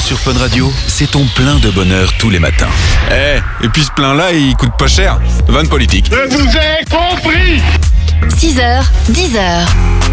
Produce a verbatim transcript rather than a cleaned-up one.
sur Fun Radio, c'est ton plein de bonheur tous les matins. Eh, et puis ce plein-là, il coûte pas cher. Vanne politique. Je vous ai compris. six heures, dix heures.